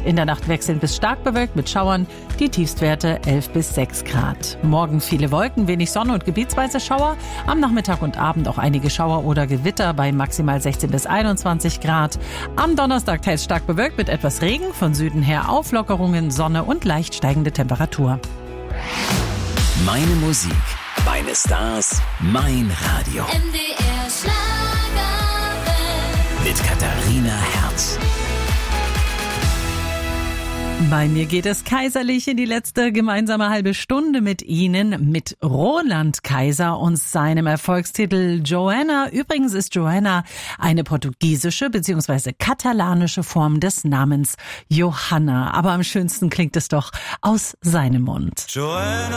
In der Nacht wechselnd bis stark bewölkt mit Schauern, die Tiefstwerte 11 bis 6 Grad. Morgen viele Wolken, wenig Sonne und gebietsweise Schauer. Am Nachmittag und Abend auch einige Schauer oder Gewitter bei maximal 16 bis 21 Grad. Am Donnerstag teils stark bewölkt mit etwas Regen, von Süden her Auflockerungen, Sonne und leicht steigende Temperatur. Meine Musik, meine Stars, mein Radio. NDR Schlagerwelt. Mit Katharina Herz. Bei mir geht es kaiserlich in die letzte gemeinsame halbe Stunde mit Ihnen, mit Roland Kaiser und seinem Erfolgstitel Joanna. Übrigens ist Joanna eine portugiesische bzw. katalanische Form des Namens Johanna. Aber am schönsten klingt es doch aus seinem Mund. Joanna.